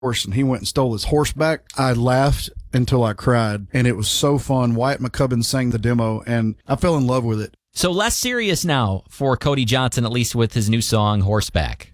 horse and he went and stole his horseback. I laughed until I cried, and it was so fun. Wyatt McCubbin sang the demo, and I fell in love with it. So less serious now for Cody Johnson, at least with his new song, Horseback.